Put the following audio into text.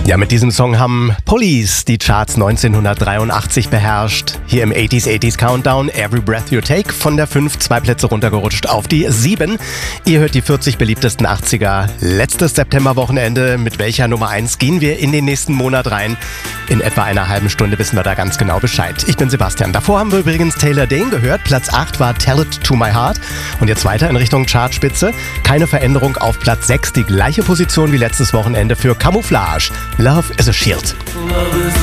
Ja, mit diesem Song haben Police die Charts 1983 beherrscht. Hier im 80s Countdown, Every Breath You Take, von der 5 2 Plätze runtergerutscht auf die 7. Ihr hört die 40 beliebtesten 80er. Letztes Septemberwochenende. Mit welcher Nummer 1 gehen wir in den nächsten Monat rein? In etwa einer halben Stunde wissen wir da ganz genau Bescheid. Ich bin Sebastian. Davor haben wir übrigens Taylor Dayne gehört. Platz 8 war Tell It To My Heart. Und jetzt weiter in Richtung Chartspitze. Keine Veränderung auf Platz 6. Die gleiche Position wie letztes Wochenende für Camouflage. Love is a Shield.